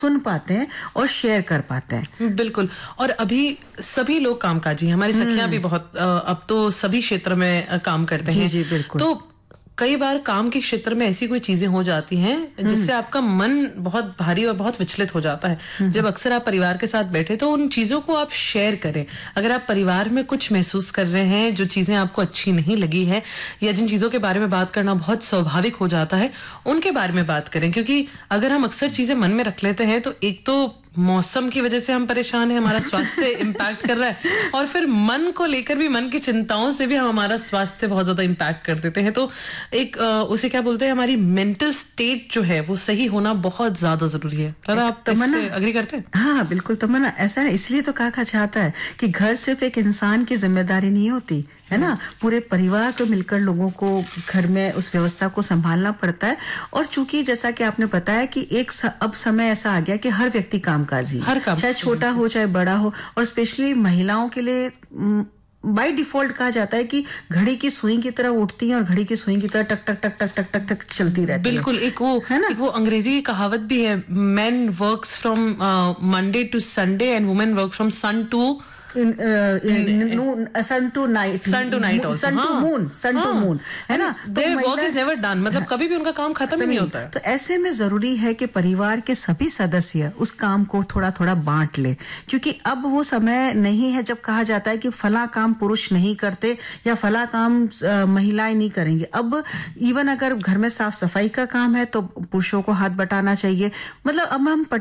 सुन पाते हैं और शेयर कर पाते हैं। बिल्कुल। और अभी सभी लोग कामकाजी हैं, हमारी सखियां भी बहुत अब तो सभी क्षेत्र में काम करते हैं। जी बिल्कुल। तो कई बार काम के क्षेत्र में ऐसी कोई चीजें हो जाती हैं जिससे आपका मन बहुत भारी और बहुत विचलित हो जाता है। जब अक्सर आप परिवार के साथ बैठे तो उन चीजों को आप शेयर करें। अगर आप परिवार में कुछ महसूस कर रहे हैं, जो चीजें आपको अच्छी नहीं लगी है या जिन चीजों के बारे में बात करना बहुत स्वाभाविक हो जाता है, उनके बारे में बात करें। क्योंकि अगर हम अक्सर चीजें मन में रख लेते हैं तो एक तो मौसम की वजह से हम परेशान हैं, हमारा स्वास्थ्य इम्पैक्ट कर रहा है, और फिर मन को लेकर भी, मन की चिंताओं से भी हम हमारा स्वास्थ्य बहुत ज्यादा इम्पैक्ट कर देते हैं। तो एक उसे क्या बोलते हैं, हमारी मेंटल स्टेट जो है वो सही होना बहुत ज्यादा जरूरी है। दादा आप इससे अग्री करते हैं? हाँ बिल्कुल तमन्ना, ऐसा है, इसलिए तो कहा जाता है कि घर सिर्फ एक इंसान की जिम्मेदारी नहीं होती है ना, पूरे परिवार को मिलकर लोगों को घर में उस व्यवस्था को संभालना पड़ता है। और चूंकि जैसा कि आपने बताया कि अब समय ऐसा आ गया कि हर व्यक्ति कामकाजी है, चाहे छोटा हो चाहे बड़ा हो, और स्पेशली महिलाओं के लिए बाय डिफॉल्ट कहा जाता है कि घड़ी की सुई की तरह उठती है और घड़ी की सुई की तरह टक टक टक टक टक टक टक चलती रहती है। बिल्कुल। एक वो अंग्रेजी की कहावत भी है, man works from Monday to Sunday and women work from sun to sun to night also, sun to moon है ना। their work is never done, मतलब कभी भी उनका काम खत्म नहीं होता है। तो ऐसे में जरूरी है कि परिवार के सभी सदस्य उस काम को थोड़ा थोड़ा बांट ले, क्योंकि अब वो समय नहीं है जब कहा जाता है कि फला काम पुरुष नहीं करते या फला काम महिलाएं नहीं करेंगे। अब इवन अगर घर में साफ सफाई का काम है तो पुरुषों को हाथ बटाना चाहिए। मतलब अब हम